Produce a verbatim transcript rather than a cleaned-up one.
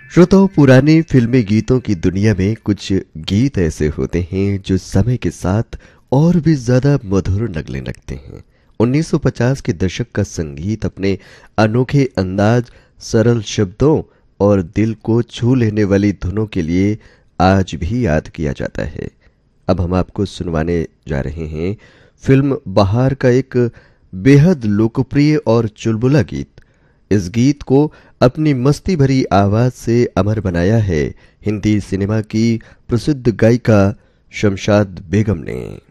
श्रोताओं, पुराने फिल्मी गीतों की दुनिया में कुछ गीत ऐसे होते हैं जो समय के साथ और भी ज्यादा मधुर लगने लगते हैं। उन्नीस सौ पचास के दशक का संगीत अपने अनोखे अंदाज, सरल शब्दों और दिल को छू लेने वाली धुनों के लिए आज भी याद किया जाता है। अब हम आपको सुनवाने जा रहे हैं फिल्म बहार का एक बेहद लोकप्रिय और चुलबुला गीत। इस गीत को अपनी मस्ती भरी आवाज से अमर बनाया है हिंदी सिनेमा की प्रसिद्ध गायिका शमशाद बेगम ने।